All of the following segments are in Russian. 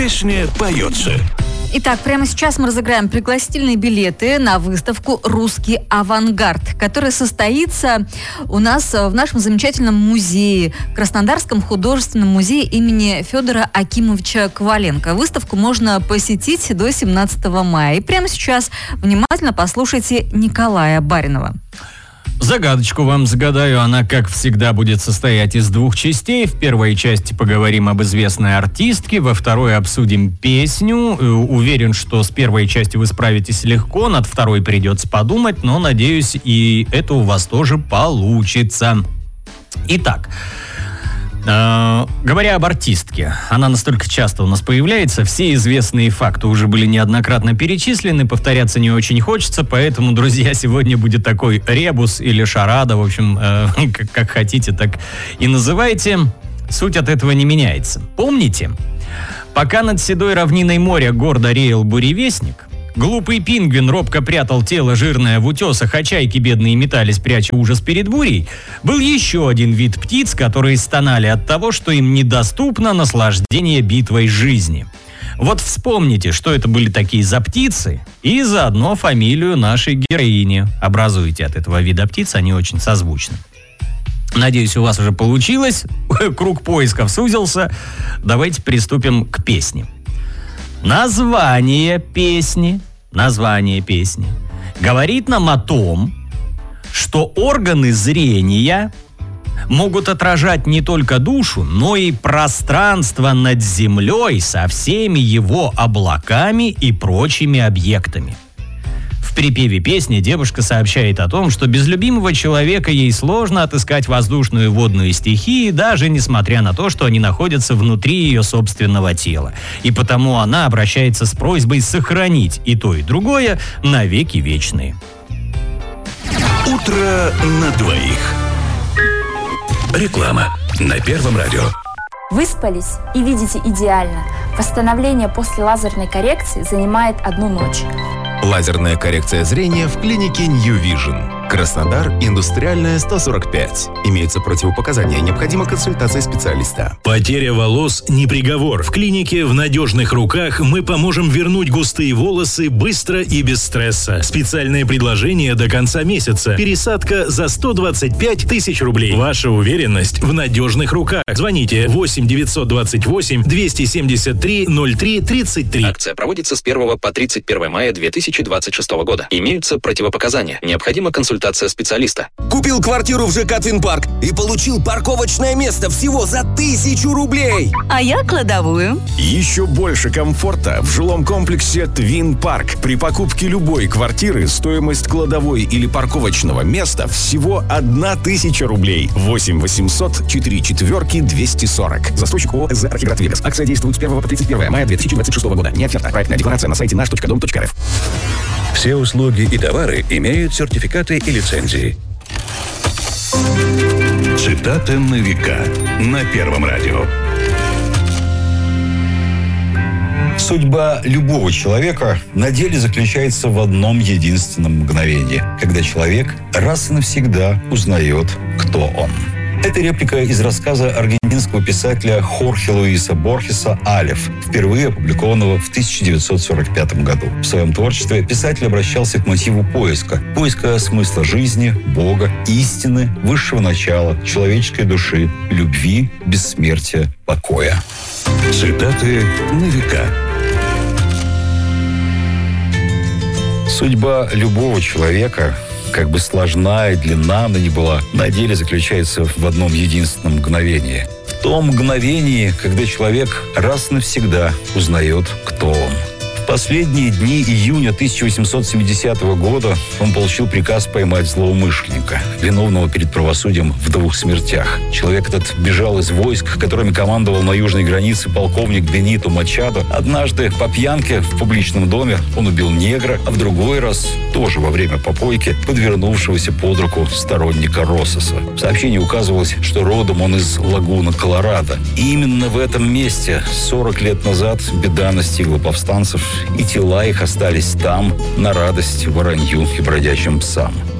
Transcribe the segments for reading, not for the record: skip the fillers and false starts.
песня поется. Итак, прямо сейчас мы разыграем пригласительные билеты на выставку «Русский авангард», которая состоится у нас в нашем замечательном музее, Краснодарском художественном музее имени Федора Акимовича Коваленко. Выставку можно посетить до 17 мая. И прямо сейчас внимательно послушайте Николая Баринова. Загадочку вам загадаю. Она, как всегда, будет состоять из двух частей. В первой части поговорим об известной артистке, во второй обсудим песню. Уверен, что с первой частью вы справитесь легко, над второй придется подумать, но, надеюсь, и это у вас тоже получится. Итак, говоря об артистке, она настолько часто у нас появляется, все известные факты уже были неоднократно перечислены, повторяться не очень хочется, поэтому, друзья, сегодня будет такой ребус или шарада, в общем, как хотите, так и называйте. Суть от этого не меняется. Помните, пока над седой равниной моря гордо реял буревестник, глупый пингвин робко прятал тело жирное в утесах, а чайки бедные метались, пряча ужас перед бурей, был еще один вид птиц, которые стонали от того, что им недоступно наслаждение битвой жизни. Вот вспомните, что это были такие за птицы, и заодно фамилию нашей героини. Образуйте от этого вида птиц, они очень созвучны. Надеюсь, у вас уже получилось, круг поисков сузился. Давайте приступим к песне. Название песни говорит нам о том, что органы зрения могут отражать не только душу, но и пространство над землей со всеми его облаками и прочими объектами. В припеве песни девушка сообщает о том, что без любимого человека ей сложно отыскать воздушную и водную стихии, даже несмотря на то, что они находятся внутри ее собственного тела. И потому она обращается с просьбой сохранить и то, и другое навеки вечные. Утро на двоих. Реклама на Первом радио. Выспались и видите идеально. Восстановление после лазерной коррекции занимает 1 ночь. Лазерная коррекция зрения в клинике New Vision. Краснодар, Индустриальная, 145. Имеются противопоказания. Необходима консультация специалиста. Потеря волос не приговор. В клинике в надежных руках мы поможем вернуть густые волосы быстро и без стресса. Специальное предложение до конца месяца. Пересадка за 125 тысяч рублей. Ваша уверенность в надежных руках. Звоните 8 928 273 03 33. Акция проводится с 1 по 31 мая 2026 года. Имеются противопоказания. Необходима консультация специалиста. Купил квартиру в ЖК «Твинпарк» и получил парковочное место всего за 1000 рублей. А я кладовую. Еще больше комфорта в жилом комплексе «Твинпарк». При покупке любой квартиры стоимость кладовой или парковочного места всего 1000 рублей. 8 800 44 240. Застройщик ООО «СЗ Архиград Вегас». Акция действует с 1 по 31 мая 2026 года. Не оферта. Проектная декларация на сайте наш.дом.рф. Все услуги и товары имеют сертификаты и лицензии. Цитаты на века на Первом радио. Судьба любого человека на деле заключается в одном единственном мгновении, когда человек раз и навсегда узнает, кто он. Это реплика из рассказа аргентинского писателя Хорхе Луиса Борхеса «Алеф», впервые опубликованного в 1945 году. В своем творчестве писатель обращался к мотиву поиска смысла жизни, Бога, истины, высшего начала, человеческой души, любви, бессмертия, покоя. Цитаты на века. Судьба любого человека, как бы сложна и длинна она ни была, на деле заключается в одном единственном мгновении. В том мгновении, когда человек раз и навсегда узнает, кто он. В последние дни июня 1870 года он получил приказ поймать злоумышленника, виновного перед правосудием в 2 смертях. Человек этот бежал из войск, которыми командовал на южной границе полковник Бенито Мачадо. Однажды по пьянке в публичном доме он убил негра, а в другой раз, тоже во время попойки, подвернувшегося под руку сторонника Россоса. В сообщении указывалось, что родом он из Лагуна, Колорадо. И именно в этом месте 40 лет назад беда настигла повстанцев, и тела их остались там, на радость воронью и бродячим псам.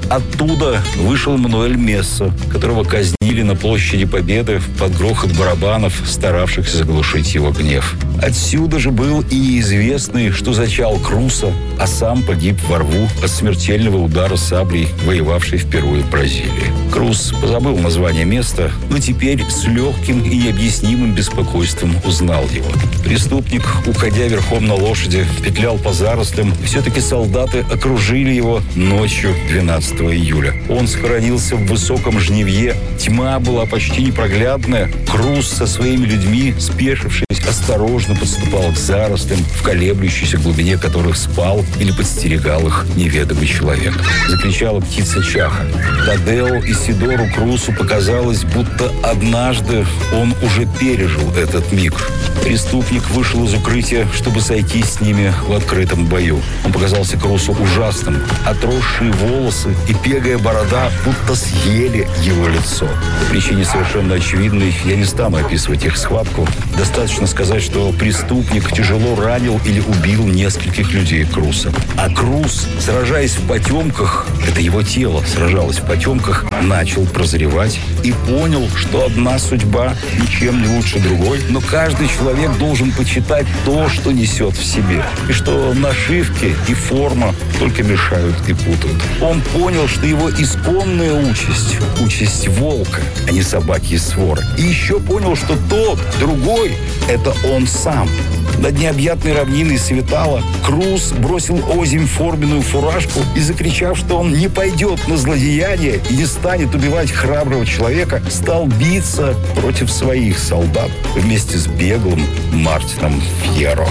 Оттуда вышел Мануэль Месса, которого казнили на площади Победы под грохот барабанов, старавшихся заглушить его гнев. Отсюда же был и неизвестный, что зачал Круса, а сам погиб во рву от смертельного удара саблей, воевавшей впервые в Бразилии. Крус позабыл название места, но теперь с легким и необъяснимым беспокойством узнал его. Преступник, уходя верхом на лошади, петлял по зарослям. Все-таки солдаты окружили его ночью 12 июля. Он схоронился в высоком жнивье. Тьма была почти непроглядная. Крус со своими людьми, спешившись, осторожно подступал к зарослям, в колеблющейся глубине которых спал или подстерегал их неведомый человек. Закричала птица Чаха. Тадео и Сидору Крусу показалось, будто однажды он уже пережил этот миг. Преступник вышел из укрытия, чтобы сойтись с ними в открытом бою. Он показался Крусу ужасным. Отросшие волосы и пегая борода будто съели его лицо. По причине совершенно очевидной я не стану описывать их схватку. Достаточно сказать, что преступник тяжело ранил или убил нескольких людей Круса. А Крус, сражаясь в потемках, это его тело сражалось в потемках, начал прозревать и понял, что одна судьба ничем не лучше другой, но каждый человек должен почитать то, что несет в себе, и что нашивки и форма только мешают и путают. Он понял, что его исконная участь – участь волка, а не собаки из своры. И еще понял, что тот, другой – это он сам. Над необъятной равниной светало. Крус бросил озимь форменную фуражку и, закричав, что он не пойдет на злодеяние и не станет убивать храброго человека, стал биться против своих солдат вместе с беглым Мартином Фьеро.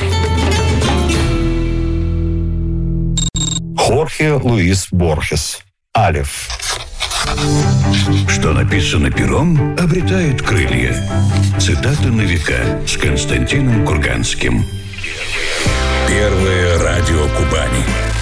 Хорхе Луис Борхес. Алеф. Что написано пером, обретает крылья. Цитата на века с Константином Курганским. Первое радио Кубани.